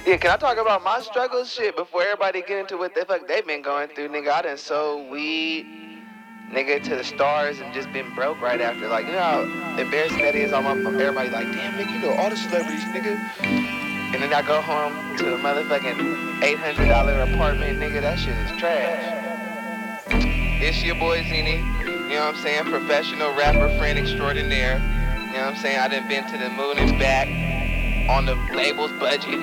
Yeah, can I talk about my struggles? Shit, before everybody get into what the fuck they been going through, nigga. I done sold weed, nigga, to the stars and just been broke right after. Like, you know how embarrassing that is? Everybody like, damn, nigga, you know all the celebrities, nigga. And then I go home to a motherfucking $800 apartment, nigga. That shit is trash. It's your boy Zini, you know what I'm saying? Professional rapper, friend extraordinaire. You know what I'm saying? I done been to the moon and back on the label's budget.